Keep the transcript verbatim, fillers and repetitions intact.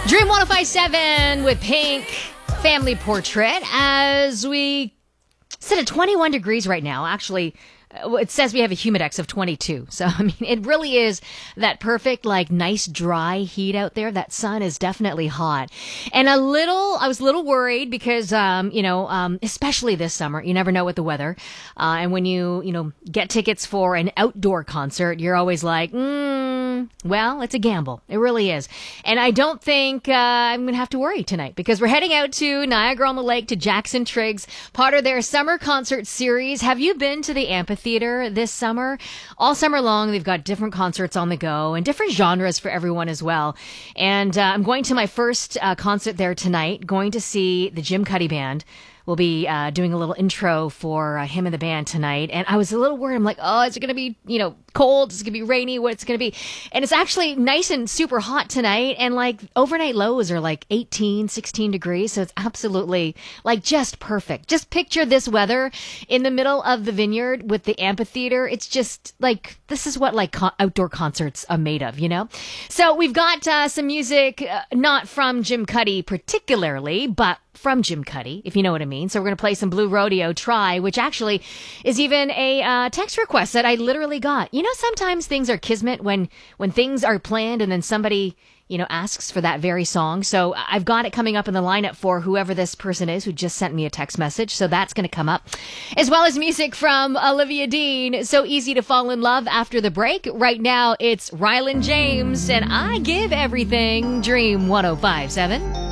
Dream one oh five point seven with Pink Family Portrait as we sit at twenty-one degrees right now. Actually, uh, it says we have a humidex of twenty-two. So, I mean, it really is that perfect, like, nice, dry heat out there. That sun is definitely hot. And a little, I was a little worried because, um, you know, um, especially this summer, you never know with the weather. Uh, and when you, you know, get tickets for an outdoor concert, you're always like, mm, well, it's a gamble. It really is. And I don't think uh, I'm going to have to worry tonight because we're heading out to Niagara-on-the-Lake to Jackson Triggs, part of their summer concert series. Have you been to the amphitheater this summer? All summer long, they've got different concerts on the go and different genres for everyone as well. And uh, I'm going to my first uh, concert there tonight, going to see the Jim Cuddy Band. We'll be uh, doing a little intro for uh, him and the band tonight. And I was a little worried. I'm like, oh, is it going to be, you know, cold? Is it going to be rainy? What's it going to be? And it's actually nice and super hot tonight. And like overnight lows are like eighteen, sixteen degrees. So it's absolutely like just perfect. Just picture this weather in the middle of the vineyard with the amphitheater. It's just like, this is what like co- outdoor concerts are made of, you know? So we've got uh, some music, uh, not from Jim Cuddy particularly, but from Jim Cuddy, if you know what I mean. So we're going to play some Blue Rodeo Try, which actually is even a uh, text request that I literally got. You know, sometimes things are kismet when, when things are planned and then somebody, you know, asks for that very song. So I've got it coming up in the lineup for whoever this person is who just sent me a text message. So that's going to come up, as well as music from Olivia Dean. So Easy to Fall in Love after the break. Right now, it's Ryland James, and I Give Everything. Dream one oh five point seven.